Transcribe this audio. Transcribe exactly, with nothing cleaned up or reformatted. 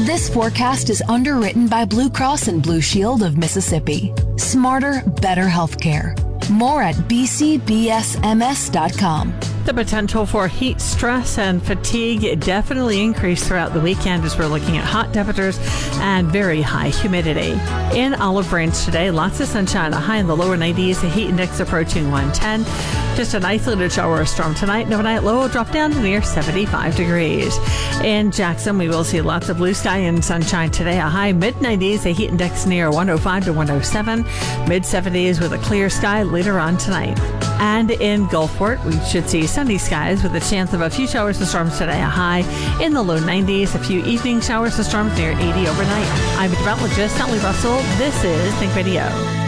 This forecast is underwritten by Blue Cross and Blue Shield of Mississippi. Smarter, better healthcare. More at b c b s m s dot com. The potential for heat stress and fatigue definitely increased throughout the weekend as we're looking at hot temperatures and very high humidity. In Olive Branch today, lots of sunshine, a high in the lower nineties, a heat index approaching one ten. Just an isolated shower or storm tonight. No night low will drop down to near seventy-five degrees. In Jackson, we will see lots of blue sky and sunshine today, a high mid nineties, a heat index near one oh five to one oh seven, mid seventies with a clear sky later on tonight. And in Gulfport, we should see sunny skies with a chance of a few showers and storms today, a high in the low nineties, a few evening showers and storms near eighty overnight. I'm meteorologist Sally Russell. This is Think Radio.